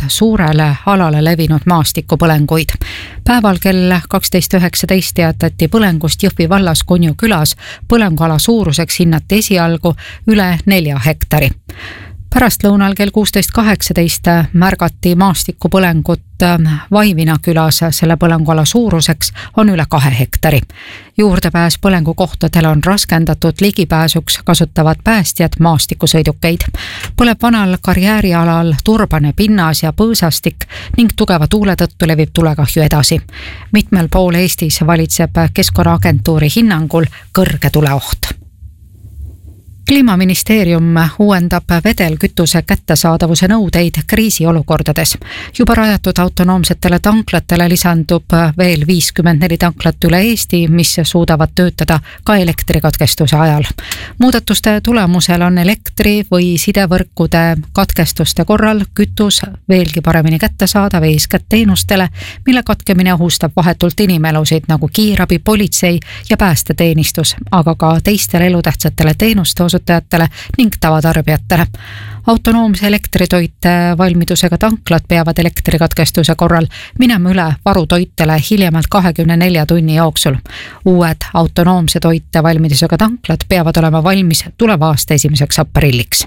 suurele alale levinud maastikupõlenguid. Päeval kell 12.19 teatati põlengust Jõhvi vallas Konju külas. Põlenguala suuruseks hinnati esialgu üle 4 hektari. Pärastlõunal kell 16.18 märgati maastikupõlengut Vaivina külas. Selle põlenguala suuruseks on üle 2 hektari. Juurdepääs põlengukohtadele on raskendatud, ligipääsuks kasutavad päästjad maastikusõidukeid. Põleb vanal karjäärialal turbane pinnas ja põõsastik ning tugeva tuule tõttu levib tulekahju edasi. Mitmel pool Eestis valitseb Keskkonnaagentuuri hinnangul kõrge tuleoht. Kliimaministeerium uuendab vedelkütuse kättesaadavuse nõudeid kriisiolukordades. Juba rajatud autonoomsetele tanklatele lisandub veel 54 tanklat üle Eesti, mis suudavad töötada ka elektrikatkestuse ajal. Muudatuste tulemusel on elektri või sidevõrkude katkestuste korral kütus veelgi paremini kättesaadav eeskätt teenustele, mille katkemine ohustab vahetult inimelusid nagu kiirabi, politsei ja päästeteenistus, aga ka teistele elutähtsatele teenuste osutajatele ning tavatarbijatele. Autonoomse elektritoite valmidusega tanklad peavad elektrikatkestuse korral minema üle varutoitele hiljemalt 24 tunni jooksul. Uued autonoomse toite valmidusega tanklad peavad olema valmis tuleva aasta 1. aprilliks.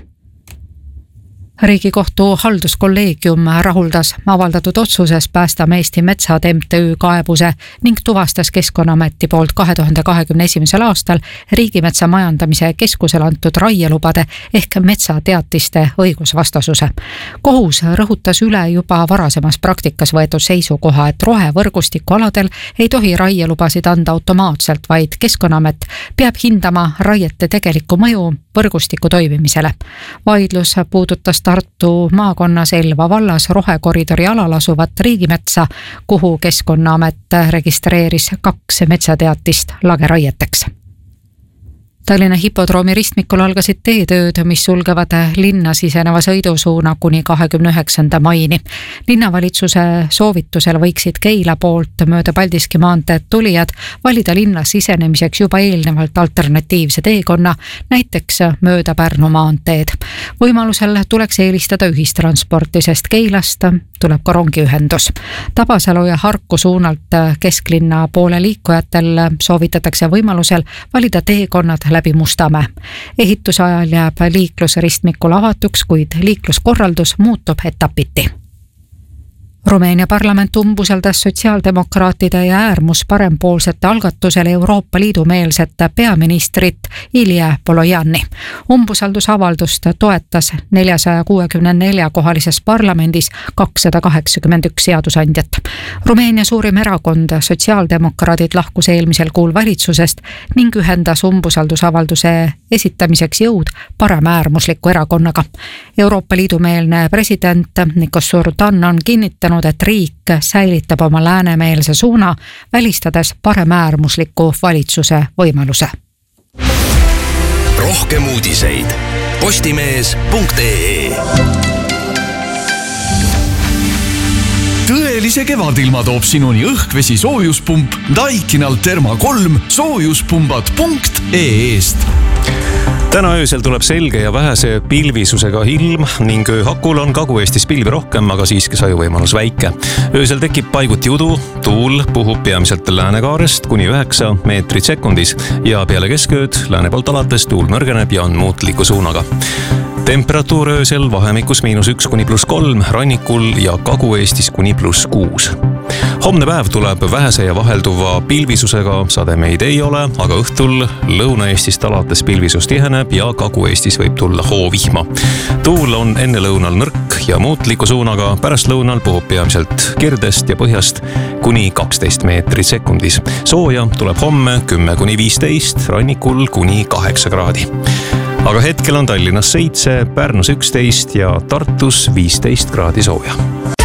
Riigikohtu halduskolleegium rahuldas avaldatud otsuses Päästame Eesti metsad MTÜ kaebuse ning tuvastas Keskkonnaameti poolt 2021. aastal Riigimetsa Majandamise Keskusele antud raielubade ehk metsateatiste õigusvastasuse. Kohus rõhutas üle juba varasemas praktikas võetud seisukoha, et rohevõrgustiku aladel ei tohi raielubasid anda automaatselt, vaid Keskkonnaamet peab hindama raiete tegelikku mõju võrgustiku toimimisele. Vaidlus puudutas Tartu maakonnas Elva vallas rohekoridori alal asuvat riigimetsa, kuhu Keskkonnaamet registreeris 2 metsateatist lageraieteks. Tallinna hipodroomi ristmikul algasid teetööd, mis sulgevad linna siseneva sõidusuuna kuni 29. maini. Linnavalitsuse soovitusel võiksid Keila poolt mööda Paldiski maanteed tulijad valida linna sisenemiseks juba eelnevalt alternatiivse teekonna, näiteks mööda Pärnu maanteed. Võimalusel tuleks eelistada ühistransporti, sest Keilast tuleb ka rongiühendus. Tabasalu ja Harku suunalt kesklinna poole liikujatel soovitatakse võimalusel valida teekonnad läbi Mustamäe. Ehituse ajal jääb liiklus ristmikul avatuks, kuid liikluskorraldus muutub etapiti. Rumeenia parlament umbusaldas sotsiaaldemokraatide ja äärmusparempoolsete algatusel Euroopa Liidu meelset peaministrit Ilja Polojani. Umbusaldusavaldust toetas 464 kohalises parlamendis 281 seadusandjat. Rumeenia suurim erakond sotsiaaldemokraadid lahkus eelmisel kuul valitsusest ning ühendas umbusaldusavalduse esitamiseks jõud paremäärmusliku erakonnaga. Euroopa Liidu meelne president Nikos Surdan on kinnitanud, et riik säilitab oma läänemeelse suuna, välistades paremäärmusliku valitsuse võimaluse. Rohkem uudiseid postimees.ee. Tõelise kevadilma toob sinuni õhkvesi soojuspump Daikinal Therma 3 soojuspumbad.ee-st. Täna öösel tuleb selge ja vähese pilvisusega ilm ning ööhakul on Kagu-Eestis pilvi rohkem, aga siiski sajuvõimalus väike. Öösel tekib paiguti udu, tuul puhub peamiselt läänekaarest kuni 9 meetrit sekundis ja peale keskööd lääne poolt alates tuul nõrgeneb ja on muutliku suunaga. Temperatuur öösel vahemikus -1 kuni +3, rannikul ja Kagu-Eestis kuni +6. Homne päev tuleb vähese ja vahelduva pilvisusega, sademeid ei ole, aga õhtul Lõuna-Eestist alates pilvisus tiheneb ja Kagu-Eestis võib tulla hoovihma. Tuul on enne lõunal nõrk ja muutliku suunaga, pärast lõunal puhub peamiselt kirdest ja põhjast kuni 12 meetrit sekundis. Sooja tuleb homme 10 kuni 15, rannikul kuni 8 kraadi. Aga hetkel on Tallinnas 7, Pärnus 11 ja Tartus 15 kraadi sooja.